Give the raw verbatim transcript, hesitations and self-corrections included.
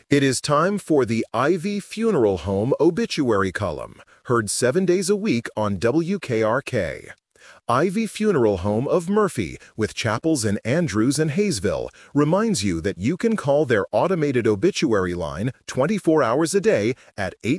It is time for the Ivy Funeral Home obituary column, heard seven days a week on W K R K. Ivy Funeral Home of Murphy, with chapels in Andrews and Hayesville, reminds you that you can call their automated obituary line twenty-four hours a day at eight